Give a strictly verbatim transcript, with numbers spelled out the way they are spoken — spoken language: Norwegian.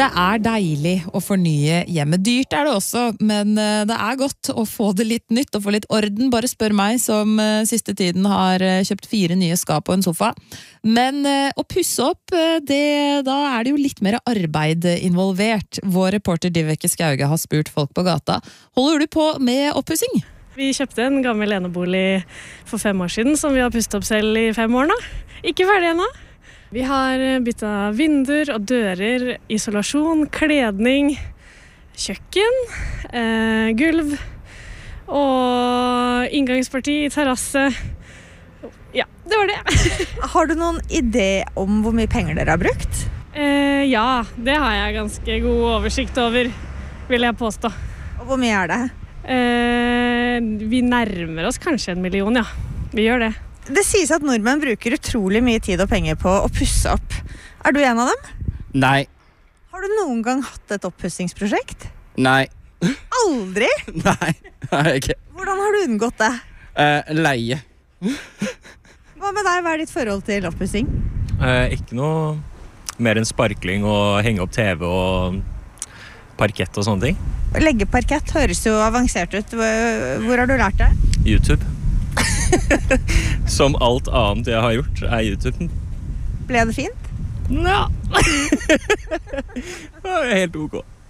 Det er deilig å fornye hjemmet. Dyrt er det også, men det er godt å få det litt nytt og få litt orden. Bare spør meg som siste tiden har kjøpt fire nye skap og en sofa. Men å pusse opp, det, da er det jo litt mer arbeid involvert. Vår reporter Diveke Skauge har spurt folk på gata. Holder du på med oppussing? Vi kjøpte en gammel enebolig for fem år siden som vi har pusset opp selv i fem år nå. Ikke ferdig ennå. Vi har byttet vinduer og dører, isolasjon, kledning, kjøkken, eh, gulv og inngangsparti, terrasse. Ja, det var det. Har du noen idé om hvor mye penger dere har brukt? Eh, ja, det har jeg ganske god oversikt over, vil jeg påstå. Og hvor mye er det? Eh, vi nærmer oss kanskje en million, ja. Vi gjør det. Det sies at nordmenn bruker utrolig mye tid og penger på å pusse opp. Er du en av dem? Nei. Har du noen gang hatt et oppussingsprosjekt? Nei. Aldri? Nei, har jeg ikke. Hvordan har du unngått det? Eh, leie. Hva med deg? Hva er ditt forhold til oppussing? Eh, ikke noe mer enn sparkling og henge opp T V og parkett og sånne ting. Legge parkett høres jo avansert ut. Hvor har du lært det? YouTube. Som alt annet jeg har gjort, er YouTube. Ble det fint? Ja. Det var helt ok.